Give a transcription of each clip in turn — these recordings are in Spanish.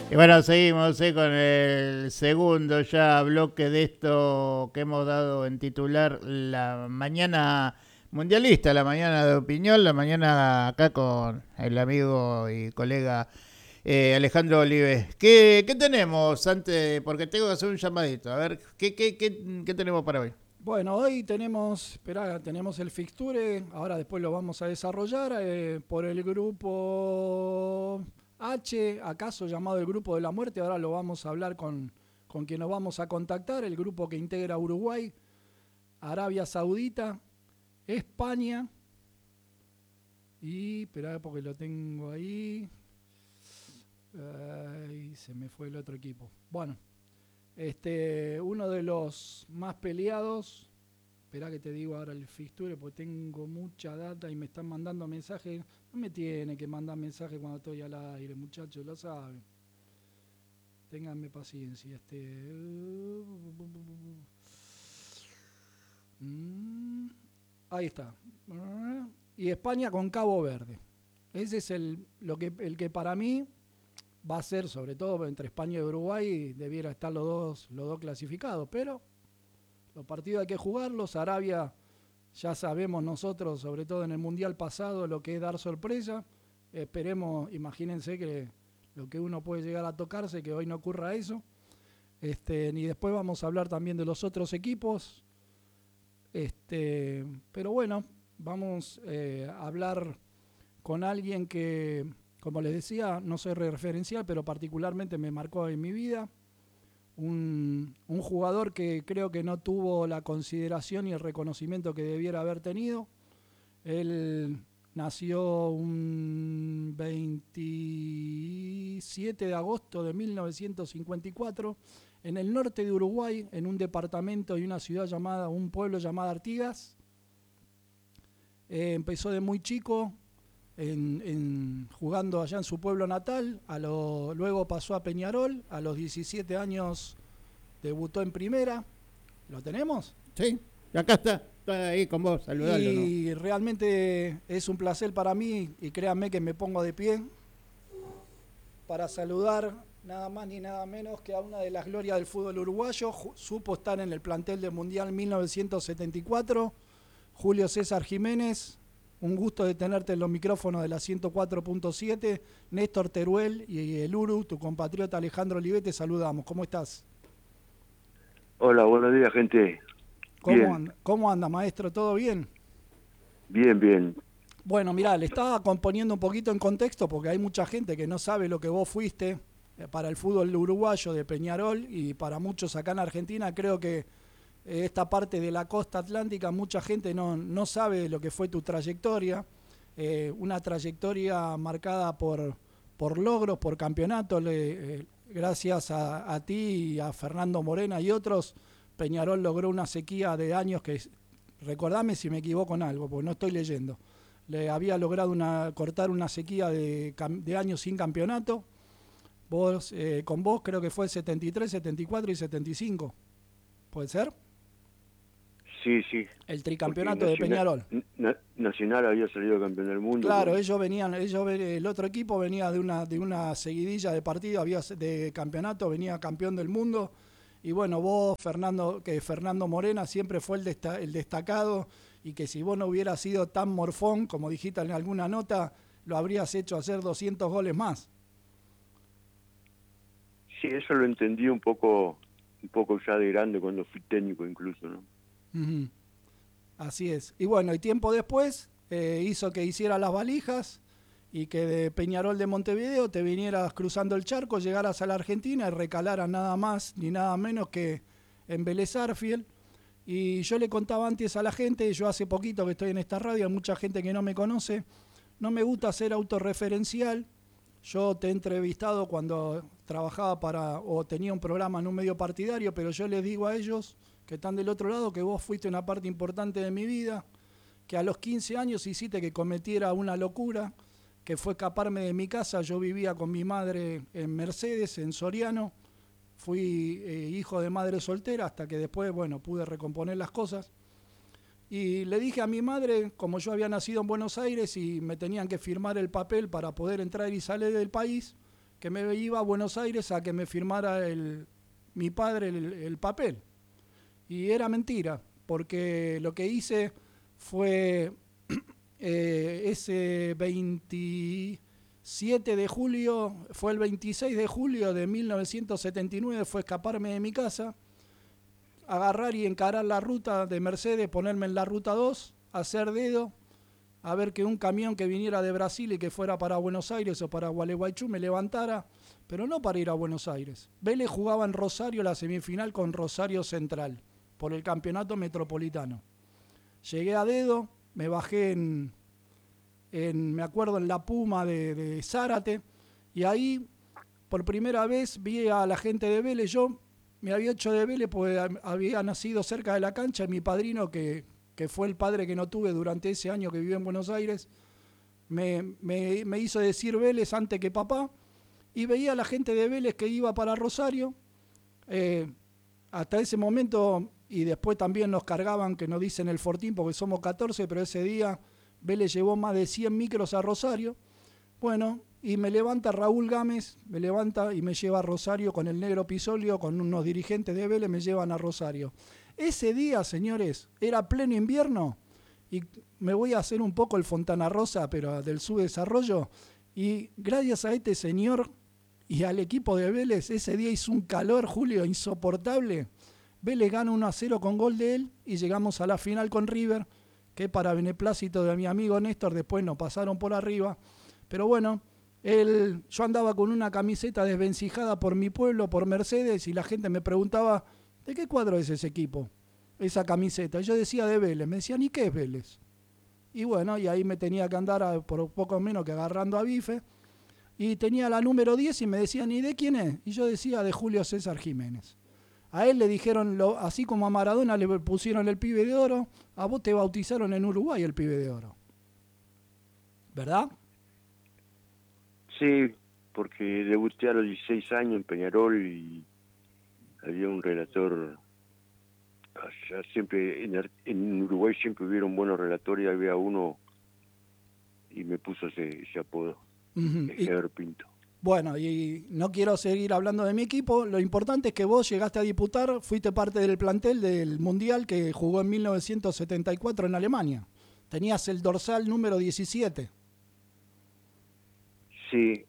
Y bueno, seguimos con el segundo ya bloque de esto que hemos dado en titular la mañana mundialista, la mañana de opinión, la mañana acá con el amigo y colega Alejandro Olives. ¿Qué tenemos antes? Porque tengo que hacer un llamadito. A ver, ¿qué tenemos para hoy? Bueno, hoy tenemos, tenemos el fixture, ahora después lo vamos a desarrollar por el grupo H, acaso llamado el grupo de la muerte, ahora lo vamos a hablar con quien nos vamos a contactar, el grupo que integra Uruguay, Arabia Saudita, España y, esperá porque lo tengo ahí, se me fue el otro equipo. Bueno. Uno de los más peleados, esperá que te digo ahora el fixture porque tengo mucha data y me están mandando mensajes. No me tiene que mandar mensajes cuando estoy al aire, muchachos, lo saben. Ténganme paciencia. Ahí está. Y España con Cabo Verde. Ese es el que para mí va a ser, sobre todo entre España y Uruguay, debiera estar los dos clasificados, pero los partidos hay que jugarlos. Arabia, ya sabemos nosotros, sobre todo en el Mundial pasado, lo que es dar sorpresa. Esperemos, imagínense que lo que uno puede llegar a tocarse, que hoy no ocurra eso. Y después vamos a hablar también de los otros equipos. Pero bueno, vamos a hablar con alguien que, como les decía, no soy referencial, pero particularmente me marcó en mi vida. Un jugador que creo que no tuvo la consideración y el reconocimiento que debiera haber tenido. Él nació un 27 de agosto de 1954 en el norte de Uruguay, en un departamento y una ciudad llamada, un pueblo llamado Artigas. Empezó de muy chico, jugando allá en su pueblo natal, luego pasó a Peñarol, a los 17 años debutó en primera. ¿Lo tenemos? Sí, acá está ahí con vos, saludalo. Y ¿no? realmente es un placer para mí, y créanme que me pongo de pie para saludar nada más ni nada menos que a una de las glorias del fútbol uruguayo. Supo estar en el plantel del Mundial 1974, Julio César Jiménez. Un gusto de tenerte en los micrófonos de la 104.7. Néstor Teruel y el Uru, tu compatriota Alejandro Olivet, te saludamos. ¿Cómo estás? Hola, buenos días, gente. ¿Cómo anda, maestro? ¿Todo bien? Bien, bien. Bueno, mirá, le estaba componiendo un poquito en contexto porque hay mucha gente que no sabe lo que vos fuiste para el fútbol uruguayo de Peñarol, y para muchos acá en Argentina creo que esta parte de la costa atlántica mucha gente no sabe lo que fue tu trayectoria, una trayectoria marcada por logros, por campeonatos. Gracias a ti y a Fernando Morena y otros, Peñarol logró una sequía de años que, recordame si me equivoco en algo, porque no estoy leyendo, le había logrado cortar una sequía de años sin campeonato. Con vos creo que fue el 73, 74 y 75, ¿puede ser? Sí, sí. El tricampeonato de Peñarol. Nacional había salido campeón del mundo. Claro, el otro equipo venía de una seguidilla de partidos, de campeonato, venía campeón del mundo. Y bueno, vos, Fernando Morena siempre fue el destacado, y que si vos no hubieras sido tan morfón, como dijiste en alguna nota, lo habrías hecho hacer 200 goles más. Sí, eso lo entendí un poco ya de grande, cuando fui técnico incluso, ¿no? Uh-huh. Así es. Y bueno, y tiempo después hizo que hicieras las valijas y que de Peñarol de Montevideo te vinieras cruzando el charco, llegaras a la Argentina y recalaras nada más ni nada menos que en Vélez Sarsfield. Y yo le contaba antes a la gente, yo hace poquito que estoy en esta radio, hay mucha gente que no me conoce, no me gusta ser autorreferencial. Yo te he entrevistado cuando trabajaba o tenía un programa en un medio partidario, pero yo les digo a ellos que están del otro lado que vos fuiste una parte importante de mi vida, que a los 15 años hiciste que cometiera una locura, que fue escaparme de mi casa. Yo vivía con mi madre en Mercedes, en Soriano, fui hijo de madre soltera hasta que después, bueno, pude recomponer las cosas. Y le dije a mi madre, como yo había nacido en Buenos Aires y me tenían que firmar el papel para poder entrar y salir del país, que me iba a Buenos Aires a que me firmara mi padre el papel. Y era mentira, porque lo que hice fue ese 27 de julio, fue el 26 de julio de 1979, fue escaparme de mi casa, agarrar y encarar la ruta de Mercedes, ponerme en la ruta 2, hacer dedo, a ver que un camión que viniera de Brasil y que fuera para Buenos Aires o para Gualeguaychú me levantara, pero no para ir a Buenos Aires. Vélez jugaba en Rosario la semifinal con Rosario Central por el campeonato metropolitano. Llegué a dedo, me bajé me acuerdo, en la Puma de Zárate, y ahí por primera vez vi a la gente de Vélez. Yo me había hecho de Vélez porque había nacido cerca de la cancha, y mi padrino, que fue el padre que no tuve durante ese año que viví en Buenos Aires, me hizo decir Vélez antes que papá, y veía a la gente de Vélez que iba para Rosario. Hasta ese momento, y después también nos cargaban, que nos dicen el Fortín porque somos 14, pero ese día Vélez llevó más de 100 micros a Rosario. Bueno, y me levanta Raúl Gámez, me levanta y me lleva a Rosario con el Negro Pisolio, con unos dirigentes de Vélez, me llevan a Rosario. Ese día, señores, era pleno invierno, y me voy a hacer un poco el Fontana Rosa, pero del subdesarrollo, y gracias a este señor y al equipo de Vélez, ese día hizo un calor, Julio, insoportable. Vélez gana 1-0 con gol de él, y llegamos a la final con River, que para beneplácito de mi amigo Néstor después nos pasaron por arriba. Pero bueno, yo andaba con una camiseta desvencijada por mi pueblo, por Mercedes, y la gente me preguntaba, ¿de qué cuadro es ese equipo? Esa camiseta. Yo decía de Vélez. Me decían, ¿y qué es Vélez? Y bueno, y ahí me tenía que andar por poco menos que agarrando a bife. Y tenía la número 10 y me decían, ¿y de quién es? Y yo decía, de Julio César Jiménez. A él le dijeron, así como a Maradona le pusieron el Pibe de Oro, a vos te bautizaron en Uruguay el Pibe de Oro. ¿Verdad? Sí, porque debuté a los 16 años en Peñarol, y había un relator, allá siempre en Uruguay siempre hubieron buenos relatores, y había uno y me puso ese apodo, Gerardo Pinto. Bueno, y no quiero seguir hablando de mi equipo, lo importante es que vos llegaste a disputar, fuiste parte del plantel del Mundial que jugó en 1974 en Alemania. Tenías el dorsal número 17. Sí,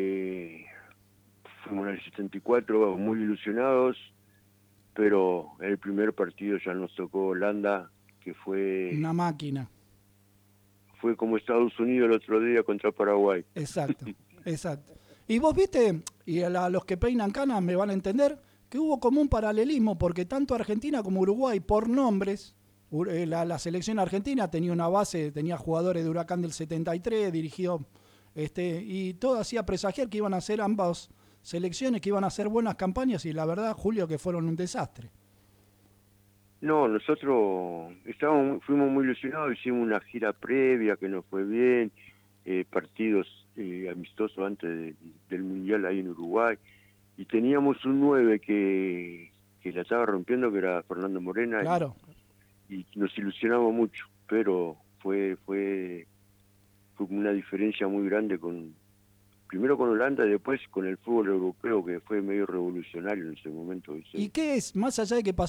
fuimos en el 74 muy ilusionados, pero en el primer partido ya nos tocó Holanda, que fue una máquina. Fue como Estados Unidos el otro día contra Paraguay. Exacto, exacto. Y vos viste, y a los que peinan canas me van a entender, que hubo como un paralelismo, porque tanto Argentina como Uruguay, por nombres, la selección argentina tenía una base, tenía jugadores de Huracán del 73, dirigió, y todo hacía presagiar que iban a ser ambas selecciones, que iban a hacer buenas campañas, y la verdad, Julio, que fueron un desastre. No, nosotros fuimos muy ilusionados, hicimos una gira previa que nos fue bien, partidos amistosos antes del Mundial ahí en Uruguay, y teníamos un 9 que la estaba rompiendo, que era Fernando Morena. Claro. Y nos ilusionamos mucho, pero fue una diferencia muy grande primero con Holanda y después con el fútbol europeo, que fue medio revolucionario en ese momento. ¿Y qué es, más allá de que pasó